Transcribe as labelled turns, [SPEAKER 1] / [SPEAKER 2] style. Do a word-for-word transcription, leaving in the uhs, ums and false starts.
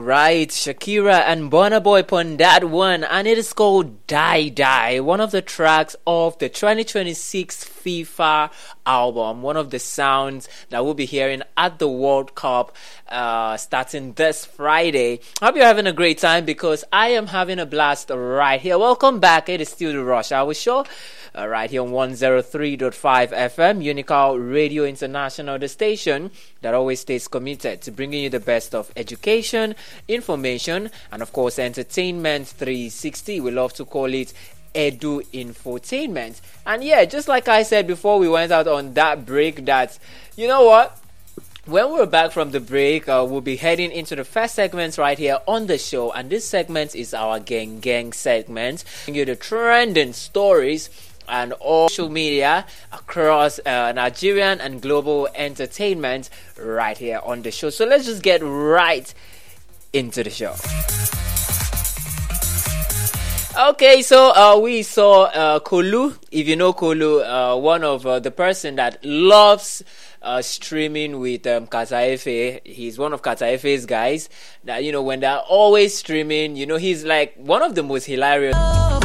[SPEAKER 1] Alright, Shakira and Burna Boy pon that one, and it is called Die Die, one of the tracks of the twenty twenty-six FIFA album, one of the sounds that we'll be hearing at the World Cup uh, starting this Friday. I hope you're having a great time because I am having a blast right here. Welcome back, it is still the Rush Hour Show. Uh, right here on one oh three point five F M, Unical Radio International, the station that always stays committed to bringing you the best of education, information, and of course entertainment three sixty. We love to call it Edu Infotainment. And yeah, just like I said before we went out on that break, that, you know what? When we're back from the break, uh, we'll be heading into the first segment right here on the show. And this segment is our Gang Gang segment. Give you the trending stories and all social media across uh, Nigerian and global entertainment right here on the show. So let's just get right into the show. Okay, so uh, we saw uh, Kolu. If you know Kolu, uh, one of uh, the person that loves uh, streaming with um, Kataefe. He's one of Kataefe's guys that, you know, when they're always streaming, you know, he's like one of the most hilarious.